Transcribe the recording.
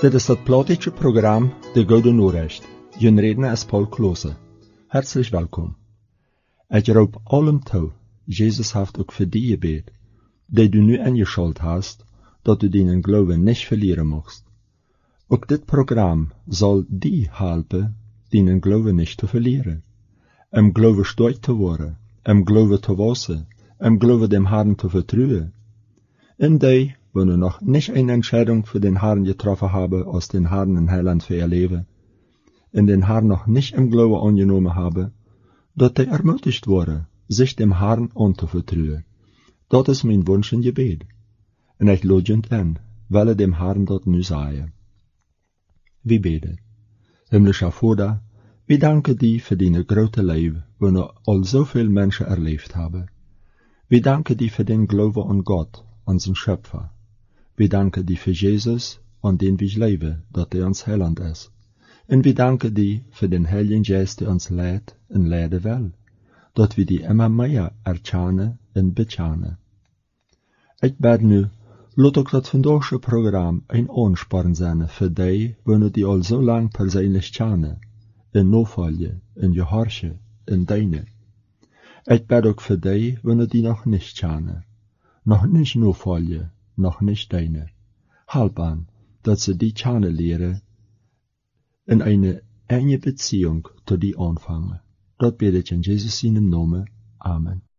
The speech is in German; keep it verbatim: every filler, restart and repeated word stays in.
Dit is das plotische Programm De Goede Noorrecht. Jun redner is Paul Klose. Herzlich willkommen. Ik roep allem toe, Jesus heeft ook voor die gebed, die du nu eingeschalt hast, dat du deinen Glauben nicht verlieren mocht. Ook dit Programm soll die helpen, deinen Glauben nicht zu verlieren. Im Glauben stark zu worden, im Glauben zu wachsen, im Glauben dem Herrn zu vertrauen. In die, wo du noch nicht eine Entscheidung für den Herrn getroffen habe, aus den Herrn in Heiland für ihr Leben, in den Herrn noch nicht im Glauben angenommen habe, dat die ermutigt worden, sich dem Herrn anzuvertrauen. Dat is mijn Wunsch en Gebet. En ik lodgend in, welle dem Herrn dat nu sagen. Wie beten. Himmlischer Vater, wir danken dir für deine große Liebe, wo wir all so viel Menschen erlebt haben. Wir danken dir für den Glauben an Gott, unseren Schöpfer. Wir danken dir für Jesus, an den wir leben, dat er uns Heiland ist. Und wir danken dir für den Heiligen Geist, der uns leidt und leiden will, dat wir die immer mehr erkennen und bekennen. Ich bete nu, laat ook dat vandaagse Programm ein Ansporn sein für die, wo die al so lang persönlich kennen, in Nachfolge, in Gehorche, in deine. Ich bete ook für die, wo die noch nicht kennen, noch nicht Nachfolge, noch nicht deine. Halb an, dat sie die kennenlernen, in eine enge Beziehung zu die anfangen. Dat bete ich in Jesus seinem Namen. Amen.